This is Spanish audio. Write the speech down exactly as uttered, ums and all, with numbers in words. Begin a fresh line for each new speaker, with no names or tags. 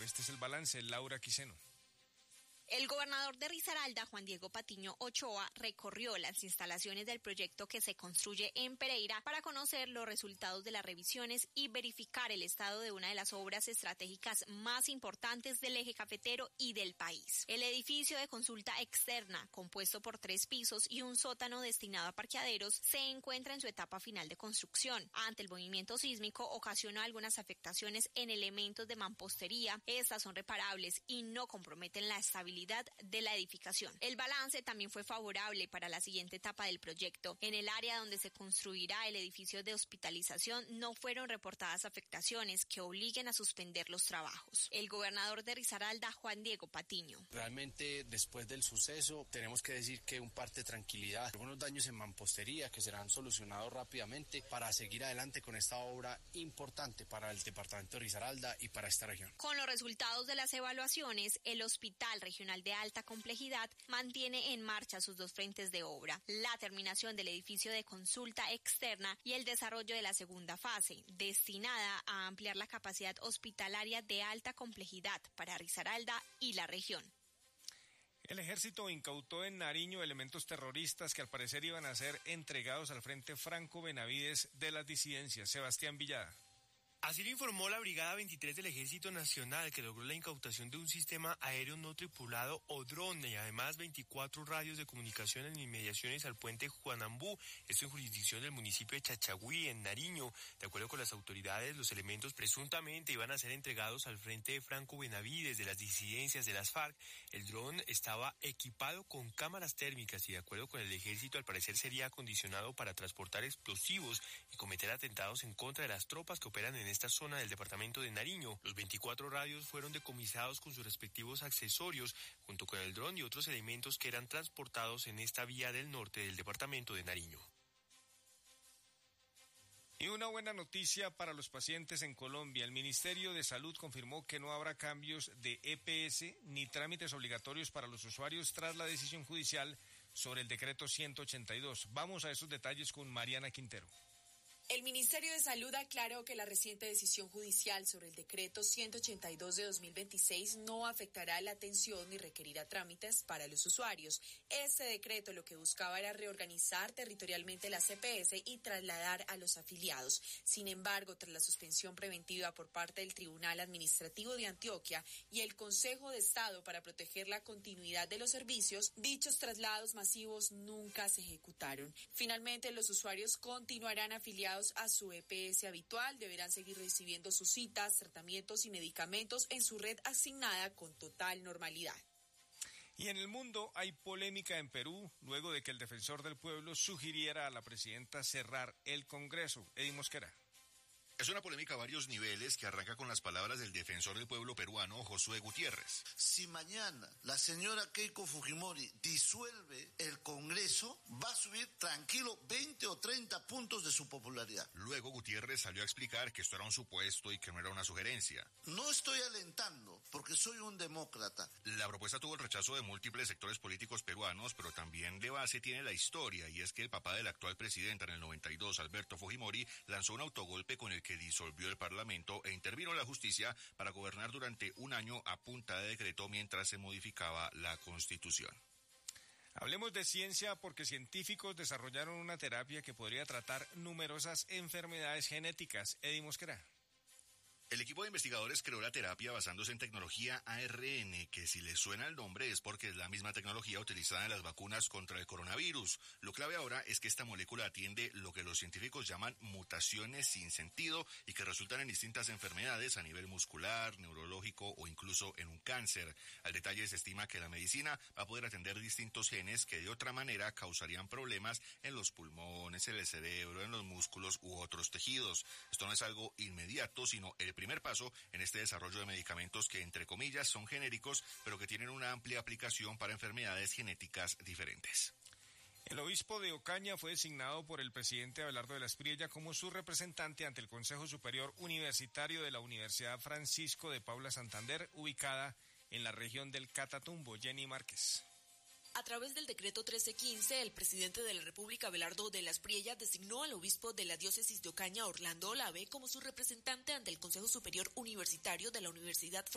Este es el balance. Laura Quiseno.
El gobernador de Risaralda, Juan Diego Patiño Ochoa, recorrió las instalaciones del proyecto que se construye en Pereira para conocer los resultados de las revisiones y verificar el estado de una de las obras estratégicas más importantes del eje cafetero y del país. El edificio de consulta externa, compuesto por tres pisos y un sótano destinado a parqueaderos, se encuentra en su etapa final de construcción. Ante el movimiento sísmico, ocasionó algunas afectaciones en elementos de mampostería. Estas son reparables y no comprometen la estabilidad de la edificación. El balance también fue favorable para la siguiente etapa del proyecto. En el área donde se construirá el edificio de hospitalización no fueron reportadas afectaciones que obliguen a suspender los trabajos. El gobernador de Risaralda, Juan Diego Patiño.
Realmente después del suceso tenemos que decir que un parte de tranquilidad, algunos daños en mampostería que serán solucionados rápidamente para seguir adelante con esta obra importante para el departamento de Risaralda y para esta región.
Con los resultados de las evaluaciones, el Hospital Regional de Alta Complejidad mantiene en marcha sus dos frentes de obra, la terminación del edificio de consulta externa y el desarrollo de la segunda fase, destinada a ampliar la capacidad hospitalaria de alta complejidad para Risaralda y la región.
El ejército incautó en Nariño elementos terroristas que al parecer iban a ser entregados al Frente Franco Benavides de las disidencias. Sebastián Villada.
Así lo informó la Brigada veintitrés del Ejército Nacional, que logró la incautación de un sistema aéreo no tripulado o drone y además veinticuatro radios de comunicación en inmediaciones al puente Juanambú, esto en jurisdicción del municipio de Chachagüí, en Nariño. De acuerdo con las autoridades, los elementos presuntamente iban a ser entregados al Frente Franco Benavides de las disidencias de las FARC. El dron estaba equipado con cámaras térmicas y, de acuerdo con el Ejército, al parecer sería acondicionado para transportar explosivos y cometer atentados en contra de las tropas que operan en esta zona del departamento de Nariño. Los veinticuatro radios fueron decomisados con sus respectivos accesorios, junto con el dron y otros elementos que eran transportados en esta vía del norte del departamento de Nariño.
Y una buena noticia para los pacientes en Colombia. El Ministerio de Salud confirmó que no habrá cambios de E P S ni trámites obligatorios para los usuarios tras la decisión judicial sobre el decreto ciento ochenta y dos. Vamos a esos detalles con Mariana Quintero.
El Ministerio de Salud aclaró que la reciente decisión judicial sobre el decreto ciento ochenta y dos de dos mil veintiséis no afectará la atención ni requerirá trámites para los usuarios. Este decreto lo que buscaba era reorganizar territorialmente las E P S y trasladar a los afiliados. Sin embargo, tras la suspensión preventiva por parte del Tribunal Administrativo de Antioquia y el Consejo de Estado para proteger la continuidad de los servicios, dichos traslados masivos nunca se ejecutaron. Finalmente, los usuarios continuarán afiliados a su E P S habitual, deberán seguir recibiendo sus citas, tratamientos y medicamentos en su red asignada con total normalidad.
Y en el mundo hay polémica en Perú, luego de que el defensor del pueblo sugiriera a la presidenta cerrar el Congreso. Eddie Mosquera.
Es una polémica a varios niveles que arranca con las palabras del defensor del pueblo peruano, Josué Gutiérrez.
Si mañana la señora Keiko Fujimori disuelve el Congreso, va a subir tranquilo veinte o treinta puntos de su popularidad.
Luego Gutiérrez salió a explicar que esto era un supuesto y que no era una sugerencia.
No estoy alentando, porque soy un demócrata.
La propuesta tuvo el rechazo de múltiples sectores políticos peruanos, pero también de base tiene la historia, y es que el papá del actual presidente en el noventa y dos, Alberto Fujimori, lanzó un autogolpe con el que disolvió el Parlamento e intervino la justicia para gobernar durante un año a punta de decreto mientras se modificaba la Constitución.
Hablemos de ciencia porque científicos desarrollaron una terapia que podría tratar numerosas enfermedades genéticas. Eddie Mosquera.
El equipo de investigadores creó la terapia basándose en tecnología A R N, que si les suena el nombre es porque es la misma tecnología utilizada en las vacunas contra el coronavirus. Lo clave ahora es que esta molécula atiende lo que los científicos llaman mutaciones sin sentido y que resultan en distintas enfermedades a nivel muscular, neurológico o incluso en un cáncer. Al detalle se estima que la medicina va a poder atender distintos genes que de otra manera causarían problemas en los pulmones, en el cerebro, en los músculos u otros tejidos. Esto no es algo inmediato, sino el primer paso en este desarrollo de medicamentos que, entre comillas, son genéricos, pero que tienen una amplia aplicación para enfermedades genéticas diferentes.
El obispo de Ocaña fue designado por el presidente Abelardo de la Espriella como su representante ante el Consejo Superior Universitario de la Universidad Francisco de Paula Santander, ubicada en la región del Catatumbo. Jenny Márquez.
A través del decreto trece quince, el presidente de la República, Abelardo de la Espriella, designó al obispo de la diócesis de Ocaña, Orlando Olave, como su representante ante el Consejo Superior Universitario de la Universidad